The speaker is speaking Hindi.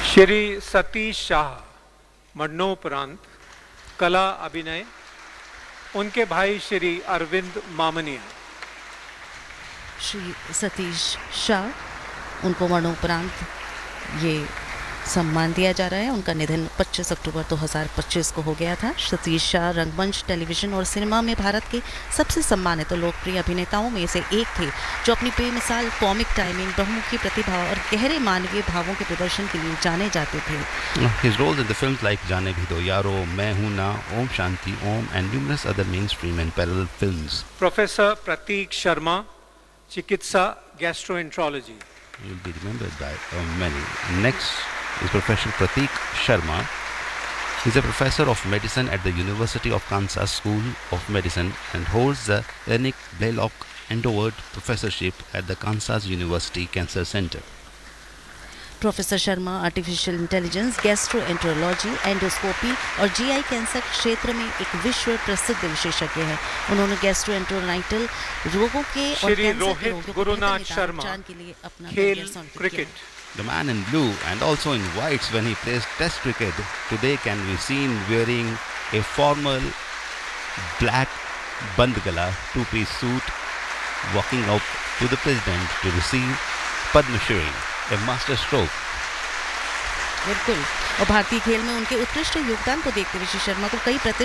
श्री सतीश शाह मरणोपरांत कला अभिनय, उनके भाई श्री अरविंद मामनिया। श्री सतीश शाह, उनको मरणोपरांत ये सम्मान दिया जा रहा है। उनका निधन 25 अक्टूबर 2025 को हो गया था। सतीश शाह रंगमंच, टेलीविजन और सिनेमा में भारत के सबसे सम्मानित और लोकप्रिय अभिनेताओं में से एक थे, जो अपनी बेमिसाल कॉमिक टाइमिंग, बहुमुखी प्रतिभा और गहरे मानवीय भावों के प्रदर्शन के लिए जाने जाते थे। His roles in the films like जाने भी दो यारो, मैं हूं ना, Om Shanti Om and numerous other mainstream and parallel films. Professor प्रतीक शर्मा, चिकित्सा gastroenterology. You'll be remembered by many. Next is Professor Pratik Sharma. He's a professor of medicine at the University of Kansas School of Medicine and holds the Lenick Blaylock Endowed Professorship at the Kansas University Cancer Center. Professor Sharma artificial intelligence, gastroenterology, endoscopy और जीआई कैंसर क्षेत्र में एक विश्व प्रसिद्ध विशेषज्ञ हैं। उन्होंने गैस्ट्रोएंट्रोनाइटल रोगों के और श्री कैंसर के रोहित रोगों के गुरुनाथ बेहतर शर्मा, निदान के लिए अपना खेल करियर समर्पित क्रिकेट। किया। The man in blue and also in whites when he plays test cricket today can be seen wearing a formal black bandgala two-piece suit, walking out to the president to receive Padma Shri, a master stroke. बिल्कुल, और भारतीय खेल में उनके उत्कृष्ट योगदान को देखते हुए श्री शर्मा को कई